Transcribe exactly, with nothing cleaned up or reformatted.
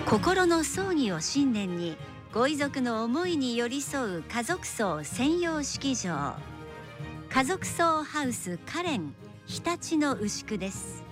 心の葬儀を信念にご遺族の思いに寄り添う家族葬専用式場、家族葬ハウスカレン常陸の牛久です。